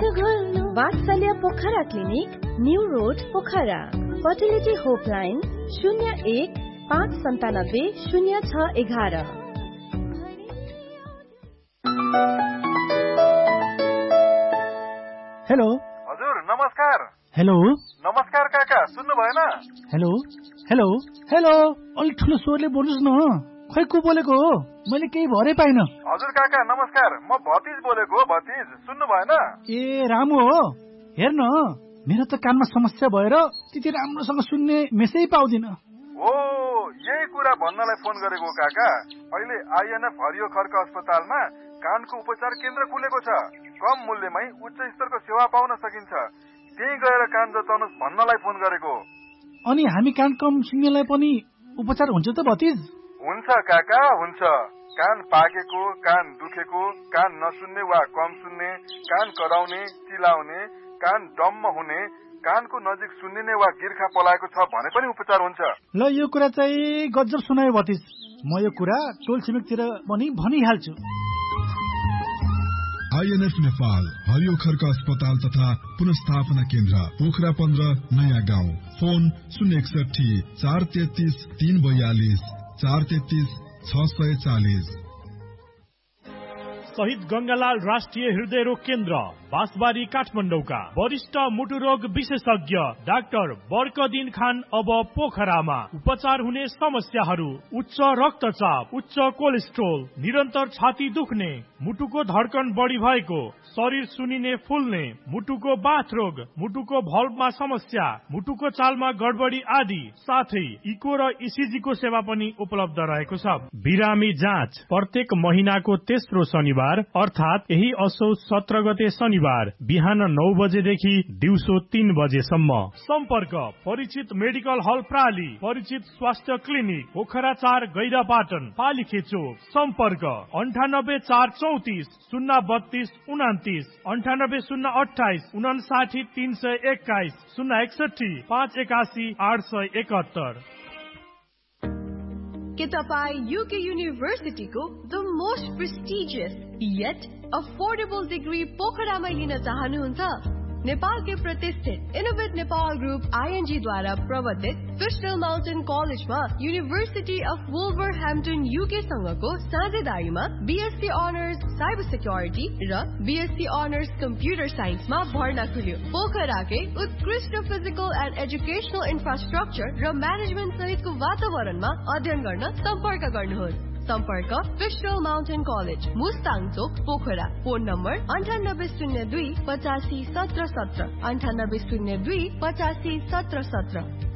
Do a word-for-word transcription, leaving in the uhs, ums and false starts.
वात्सल्य Pokhara clinic, new road Pokhara. Fertility होपलाइन शून्य एक पाँच सन्तानब्बे शून्य छ एघार। हेलो हजुर नमस्कार। हेलो नमस्कार काका, सुन्नु भएन? हेलो हेलो हेलो अलि ठुलो स्वरले बोल्नुस् न। खै को बोलेको हो? मैले केही भरै पाइन। हजुर काका नमस्कार, म भतिज बोलेको हो। भतिज सुन्नु भएन? ए रामु हो। हेर्न मेरो त कानमा समस्या भएर त्यति राम्रोसँग सुन्ने मेसै पाउँदिन। हो यही कुरा भन्नलाई फोन गरेको काका। अहिले आइएनएफ हरियो खर्क अस्पतालमा कानको उपचार केन्द्र खुलेको छ। कम मूल्यमै उच्च स्तरको सेवा पाउन सकिन्छ। त्यही गएर कान जचाउनुहोस् भन्नलाई फोन गरेको। अनि हामी कान कम सुन्नेलाई पनि उपचार हुन्छ त भतिज? हुन्छ काका हुन्छ। कान पाकेको, कान दुखेको, कान नसुन्ने वा कम सुन्ने, कान कराउने, चिलाउने, कान डम्म हुने, कानको नजिक सुन्निने वा गिर्खा पलाएको छ भने पनि उपचार हुन्छ। ल यो कुरा चाहिँ गजब सुनायो भतिज। म यो कुरा टोल छिमेकतिर पनि भनिहाल्छु। आइएनएफ नेपाल हरियो खर्क अस्पताल तथा पुनस्थापना केन्द्र पोखरा पन्ध्र नयाँ गाउँ। फोन शून्य एकसठी चार तेत्तीस तीन बयालीस चार तेत्तीस छ सय चालिस। शहीद गंगालाल राष्ट्रिय हृदय रोग केन्द्र बाँसबारी काठमाडौँका वरिष्ठ मुटु रोग विशेषज्ञ डाक्टर बर्कदिन खान अब पोखरामा। उपचार हुने समस्याहरू उच्च रक्तचाप, उच्च कोलेस्ट्रोल, निरन्तर छाती दुख्ने, मुटुको धड्कन बढी भएको, शरीर सुनिने फुल्ने, मुटुको बाथ रोग, मुटुको भल्भमा समस्या, मुटुको चालमा गडबडी आदि साथै इको र इसिजीको सेवा पनि उपलब्ध रहेको छ। बिरामी जाँच प्रत्येक महिनाको तेस्रो शनिबार अर्थात यही असोज सत्र गते शनिबार बिहान नौ बजेदेखि दिउँसो तीन बजेसम्म। सम्पर्क परिचित मेडिकल हल प्राली, परिचित स्वास्थ्य क्लिनिक पोखरा चार गैरापाटन पालिखे चोक। सम्पर्क अन्ठानब्बे चार चौतिस शून्य बत्तीस उनातिस अन्ठानब्बे शून्य अठाइस उनासाठी तीन सय एक्काइस शून्य एकसठी पाँच एकासी आठ सय एकात्तर। के तपाईँ UK युनिभर्सिटीको the most prestigious yet affordable degree पोखरामा लिन चाहनुहुन्छ? नेपालकै प्रतिष्ठित इनोभेट नेपाल ग्रुप आईएनजी द्वारा प्रवर्तित फिस्टल माउन्टेन कलेजमा university of वुल्भरह्याम्पटन UK सँगको साझेदारीमा BSc honours cyber security र बीएससी अनर्स कम्प्युटर साइन्समा भर्ना खुल्यो। पोखराकै उत्कृष्ट फिजिकल एन्ड एजुकेशनल इन्फ्रास्ट्रक्चर र म्यानेजमेन्ट सहितको वातावरणमा अध्ययन गर्न सम्पर्क गर्नुहोस्। सम्पर्क फिस्टल माउन्टेन कलेज मुस्ताङ चोक पोखरा। फोन नम्बर अन्ठानब्बे शून्य दुई पचासी सत्र सत्र अन्ठानब्बे शून्य दुई पचासी सत्र सत्र।